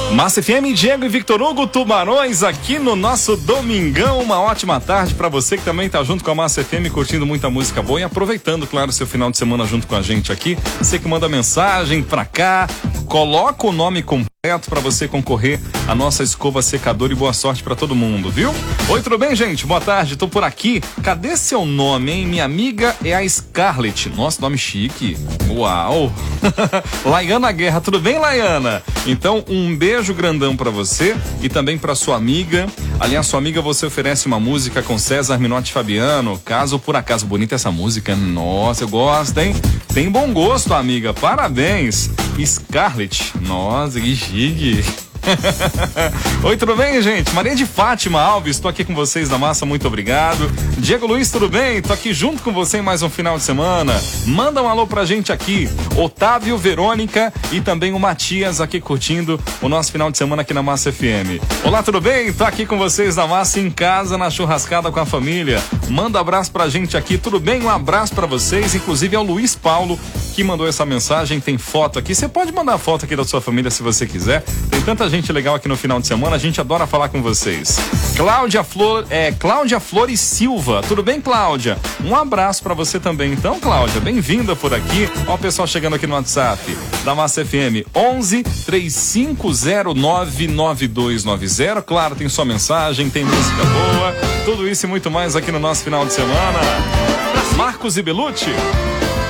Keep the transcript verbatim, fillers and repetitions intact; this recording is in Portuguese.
Massa F M, Diego e Victor Hugo, Tubarões aqui no nosso domingão. Uma ótima tarde pra você que também tá junto com a Massa F M, curtindo muita música boa e aproveitando, claro, seu final de semana junto com a gente aqui. Você que manda mensagem pra cá, coloca o nome completo pra você concorrer à nossa escova secadora e boa sorte pra todo mundo, viu? Oi, tudo bem, gente? Boa tarde, tô por aqui. Cadê seu nome, hein? Minha amiga é a Scarlett. Nossa, nome chique. Uau! Laiana Guerra, tudo bem, Laiana? Então, um beijo grandão pra você e também pra sua amiga. Aliás, sua amiga, você oferece uma música com César Minotti e Fabiano. Caso por acaso, bonita essa música. Nossa, eu gosto, hein? Tem bom gosto, amiga. Parabéns. Scarlett. Nossa, que chique. Oi, tudo bem, gente? Maria de Fátima Alves, tô aqui com vocês da Massa, muito obrigado. Diego Luiz, tudo bem? Tô aqui junto com você em mais um final de semana. Manda um alô pra gente aqui. Otávio, Verônica e também o Matias aqui curtindo o nosso final de semana aqui na Massa F M. Olá, tudo bem? Tô aqui com vocês da Massa em casa, na churrascada com a família. Manda um abraço pra gente aqui, tudo bem? Um abraço pra vocês, inclusive é o Luiz Paulo que mandou essa mensagem, tem foto aqui. Você pode mandar foto aqui da sua família se você quiser. Tem tanta gente legal aqui no final de semana, a gente adora falar com vocês. Cláudia Flor, é, Cláudia Flores Silva, tudo bem, Cláudia? Um abraço pra você também, então, Cláudia, bem-vinda por aqui. Ó o pessoal chegando aqui no WhatsApp da Massa F M, onze, três cinco zero nove, nove dois nove zero. Claro, tem sua mensagem, tem música boa, tudo isso e muito mais aqui no nosso final de semana. Marcos e Belucci.